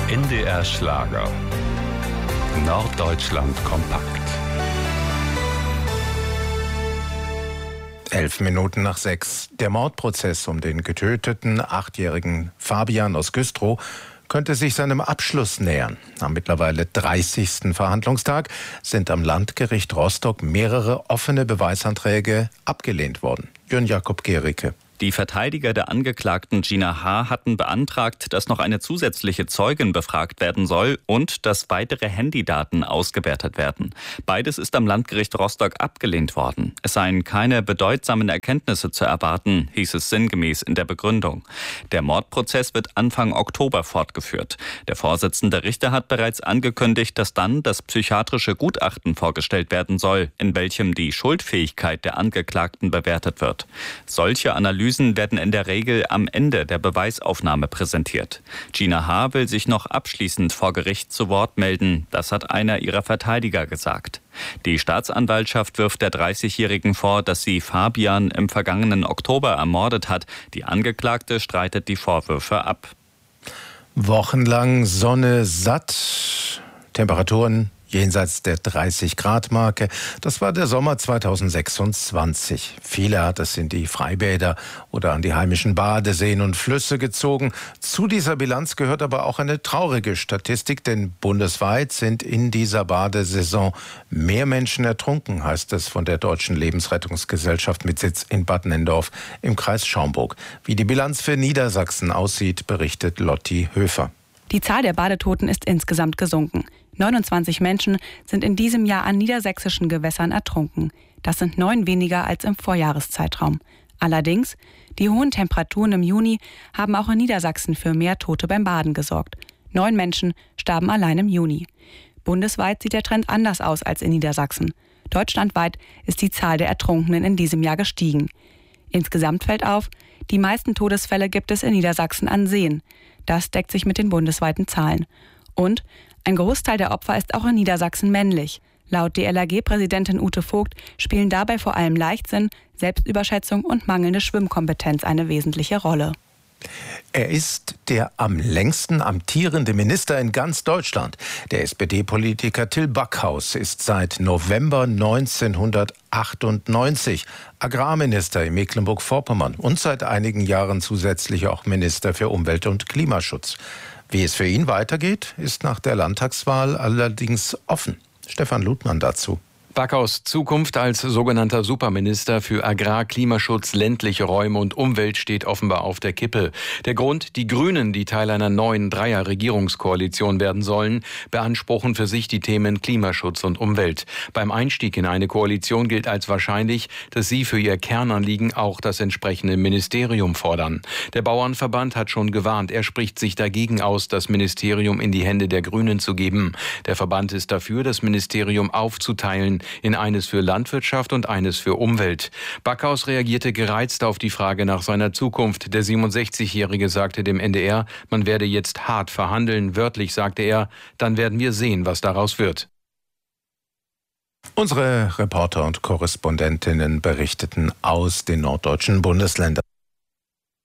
NDR Schlager. Norddeutschland kompakt. 6:11. Der Mordprozess um den getöteten 8-jährigen Fabian aus Güstrow könnte sich seinem Abschluss nähern. Am mittlerweile 30. Verhandlungstag sind am Landgericht Rostock mehrere offene Beweisanträge abgelehnt worden. Jörn Jakob Gericke. Die Verteidiger der Angeklagten Gina H. hatten beantragt, dass noch eine zusätzliche Zeugin befragt werden soll und dass weitere Handydaten ausgewertet werden. Beides ist am Landgericht Rostock abgelehnt worden. Es seien keine bedeutsamen Erkenntnisse zu erwarten, hieß es sinngemäß in der Begründung. Der Mordprozess wird Anfang Oktober fortgeführt. Der Vorsitzende Richter hat bereits angekündigt, dass dann das psychiatrische Gutachten vorgestellt werden soll, in welchem die Schuldfähigkeit der Angeklagten bewertet wird. Solche Analysen werden in der Regel am Ende der Beweisaufnahme präsentiert. Gina H. will sich noch abschließend vor Gericht zu Wort melden. Das hat einer ihrer Verteidiger gesagt. Die Staatsanwaltschaft wirft der 30-Jährigen vor, dass sie Fabian im vergangenen Oktober ermordet hat. Die Angeklagte streitet die Vorwürfe ab. Wochenlang Sonne satt, Temperaturen jenseits der 30-Grad-Marke. Das war der Sommer 2026. Viele hat es in die Freibäder oder an die heimischen Badeseen und Flüsse gezogen. Zu dieser Bilanz gehört aber auch eine traurige Statistik, denn bundesweit sind in dieser Badesaison mehr Menschen ertrunken, heißt es von der Deutschen Lebensrettungsgesellschaft mit Sitz in Bad Nenndorf im Kreis Schaumburg. Wie die Bilanz für Niedersachsen aussieht, berichtet Lotti Höfer. Die Zahl der Badetoten ist insgesamt gesunken. 29 Menschen sind in diesem Jahr an niedersächsischen Gewässern ertrunken. Das sind 9 weniger als im Vorjahreszeitraum. Allerdings, die hohen Temperaturen im Juni haben auch in Niedersachsen für mehr Tote beim Baden gesorgt. 9 Menschen starben allein im Juni. Bundesweit sieht der Trend anders aus als in Niedersachsen. Deutschlandweit ist die Zahl der Ertrunkenen in diesem Jahr gestiegen. Insgesamt fällt auf, die meisten Todesfälle gibt es in Niedersachsen an Seen. Das deckt sich mit den bundesweiten Zahlen. Und ein Großteil der Opfer ist auch in Niedersachsen männlich. Laut DLRG-Präsidentin Ute Vogt spielen dabei vor allem Leichtsinn, Selbstüberschätzung und mangelnde Schwimmkompetenz eine wesentliche Rolle. Er ist der am längsten amtierende Minister in ganz Deutschland. Der SPD-Politiker Till Backhaus ist seit November 1998 Agrarminister in Mecklenburg-Vorpommern und seit einigen Jahren zusätzlich auch Minister für Umwelt und Klimaschutz. Wie es für ihn weitergeht, ist nach der Landtagswahl allerdings offen. Stefan Ludmann dazu. Backhaus' Zukunft als sogenannter Superminister für Agrar, Klimaschutz, ländliche Räume und Umwelt steht offenbar auf der Kippe. Der Grund: die Grünen, die Teil einer neuen Dreier-Regierungskoalition werden sollen, beanspruchen für sich die Themen Klimaschutz und Umwelt. Beim Einstieg in eine Koalition gilt als wahrscheinlich, dass sie für ihr Kernanliegen auch das entsprechende Ministerium fordern. Der Bauernverband hat schon gewarnt, er spricht sich dagegen aus, das Ministerium in die Hände der Grünen zu geben. Der Verband ist dafür, das Ministerium aufzuteilen in eines für Landwirtschaft und eines für Umwelt. Backhaus reagierte gereizt auf die Frage nach seiner Zukunft. Der 67-Jährige sagte dem NDR, man werde jetzt hart verhandeln. Wörtlich sagte er, dann werden wir sehen, was daraus wird. Unsere Reporter und Korrespondentinnen berichteten aus den norddeutschen Bundesländern.